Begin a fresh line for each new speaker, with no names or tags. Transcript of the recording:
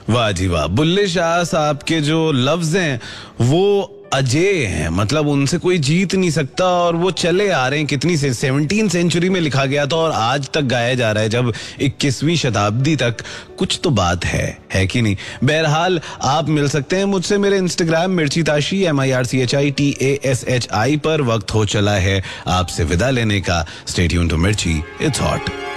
वाह जी वाह, बुल्ले शाह साहब के जो लफ्ज हैं वो अजय हैं, मतलब उनसे कोई जीत नहीं सकता और वो चले आ रहे हैं। कितनी से 17वीं सेंचुरी में लिखा गया था और आज तक गाया जा रहा है, जब 21वीं शताब्दी तक। कुछ तो बात है कि नहीं। बहरहाल आप मिल सकते हैं मुझसे मेरे इंस्टाग्राम मिर्ची ताशी MIRCHITASHI पर। वक्त हो चला है आपसे विदा लेने का। स्टे ट्यून्ड टू मिर्ची, इट्स हॉट।